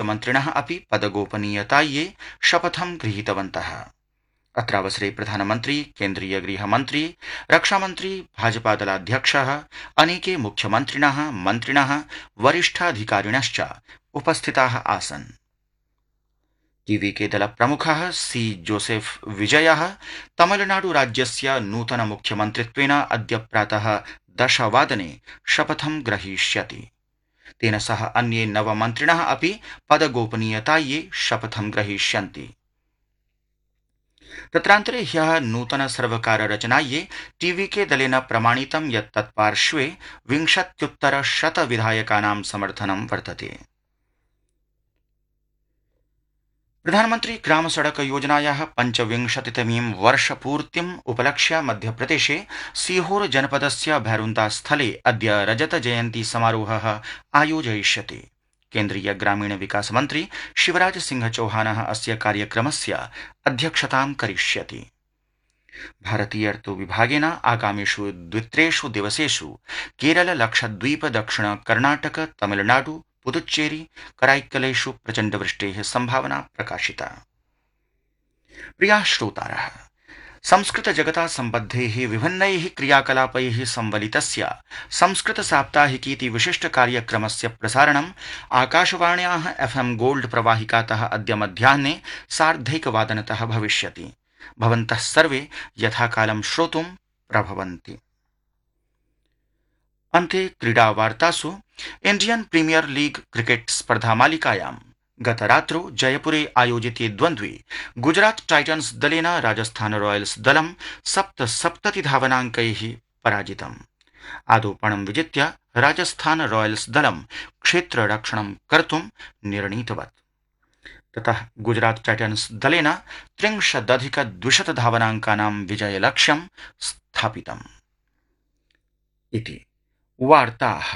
मुख्यमन्त्रिणः अपि पदगोपनीयतायै शपथं गृहीतवन्तः। अत्रावसरे प्रधानमन्त्री, केन्द्रीय गृहमन्त्री, रक्षामन्त्री, भाजपादलाध्यक्षः, अनेके मुख्यमन्त्रिणः, मन्त्रिणः, वरिष्ठाधिकारिणश्च उपस्थिताः आसन्। टीवीके दलप्रमुखः सी जोसेफ विजयः तमिलनाडु राज्यस्य नूतन मुख्यमन्त्रित्वेन अद्य प्रातः 10 वादने शपथं ग्रहीष्यति। तेन सह अन्ये 9 मन्त्रिणः अपि पदगोपनीयतायै शपथं ग्रहीष्यन्ति। तत्रान्तरे ह्यः नूतन सर्वकार रचनायै टीवीके दलेन प्रमाणितं यत् तत्पार्श्वे 20-100 विधायकानां समर्थनं वर्तते। प्रधानमन्त्री ग्राम सड़क योजनायाः 25तमीं वर्षपूर्तिम् उपलक्ष्य मध्यप्रदेशे सीहोर जनपदस्य भैरुन्दा स्थले अद्य रजत जयन्ती समारोहः आयोजयिष्यते। केन्द्रीय ग्रामीण विकास मन्त्री शिवराज सिंह चौहानः अस्य कार्यक्रमस्य अध्यक्षतां करिष्यति। भारतीय ऋतु विभागेन आगामिषु 2-3 दिवसेषु केरल, लक्षद्वीप, दक्षिण कर्णाटक, तमिलनाडु, पुदुच्चेरी, कराईक्कलेषु प्रचण्डवृष्टेः संभावना प्रकाशिता। प्रियाः श्रोतारः, संस्कृत जगता सम्बद्धैः विभिन्नैः क्रियाकलापैः संवलितस्य संस्कृत साप्ताहिकीति विशिष्ट कार्यक्रमस्य प्रसारणम् आकाशवाण्याः FM गोल्ड प्रवाहिकातः अद्य मध्याह्ने 1:30 भविष्यति। भवन्तः सर्वे यथाकालं श्रोतुं प्रभवन्ति। अन्ते क्रीडावार्तासु इण्डियन प्रीमियर लीग क्रिकेट स्पर्धामालिकायां गतरात्रौ जयपुरे आयोजिते द्वन्द्वे गुजरात टाइटन्स दलेन राजस्थान रॉयल्स दलं 77 धावनाङ्कैः पराजितम्। आदौपणं विजित्य राजस्थान रॉयल्स दलं क्षेत्ररक्षणं कर्तुं निर्णीतवत्। ततः गुजरात टाइटन्स दलेन 63-200 धावनाङ्कानां विजयलक्ष्यं स्थापितम्। इति वार्ताः।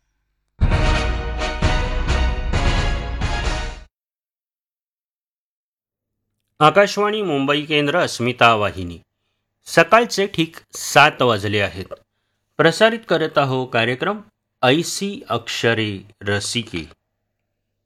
आकाशवाणी मुंबई केंद्र, अस्मिता वाहिनी. सकाळचे ठीक 7 वाजले आहेत. प्रसारित करत आहो कार्यक्रम ऐसी अक्षरे रसिके.